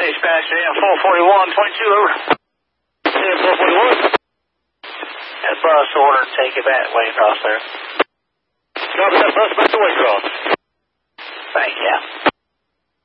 Dispatch, AM 441, 22 over. AM 441. That bus order, take it back, Waycross there. Copy that, bus back to Waycross. Thank you.